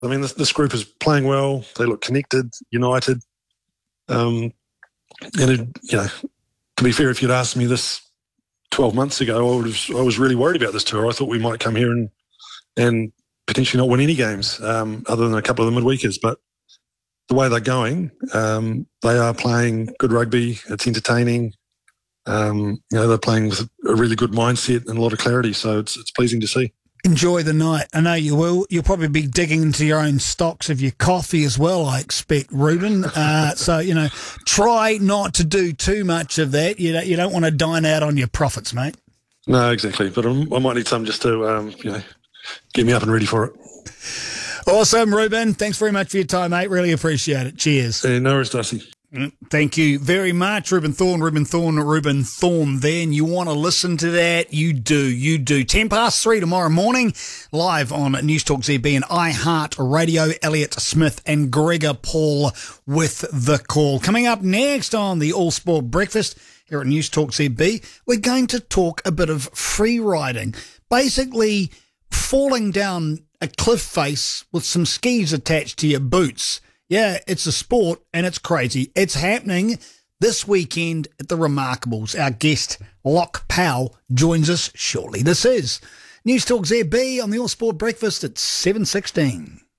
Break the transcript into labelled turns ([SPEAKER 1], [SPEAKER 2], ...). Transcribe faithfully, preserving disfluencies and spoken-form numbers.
[SPEAKER 1] I mean, this, this group is playing well. They look connected, united. Um, and, it, you know, to be fair, if you'd asked me this twelve months ago, I, was, I was really worried about this tour. I thought we might come here and, and potentially not win any games um, other than a couple of the midweekers. But the way they're going, um, they are playing good rugby. It's entertaining. Um, you know, they're playing with a really good mindset and a lot of clarity. So it's it's pleasing to see.
[SPEAKER 2] Enjoy the night. I know you will. You'll probably be digging into your own stocks of your coffee as well, I expect, Ruben. Uh, so, you know, try not to do too much of that. You don't, you don't want to dine out on your profits, mate.
[SPEAKER 1] No, exactly. But I'm, I might need some just to, um, you know, get me up and ready for it.
[SPEAKER 2] Awesome, Ruben. Thanks very much for your time, mate. Really appreciate it. Cheers.
[SPEAKER 1] Uh, no worries, Darcy.
[SPEAKER 2] Thank you very much, Ruben Thorne, Ruben Thorne, Ruben Thorne there. And you want to listen to that? You do, you do. ten past three tomorrow morning, live on News Talk Z B and iHeart Radio. Elliot Smith and Gregor Paul with The Call. Coming up next on the All Sport Breakfast here at News Talk Z B, we're going to talk a bit of free riding. Basically, falling down a cliff face with some skis attached to your boots. Yeah, it's a sport and it's crazy. It's happening this weekend at the Remarkables. Our guest, Locke Powell, joins us shortly. This is News Talk Z B on the All Sport Breakfast at seven sixteen.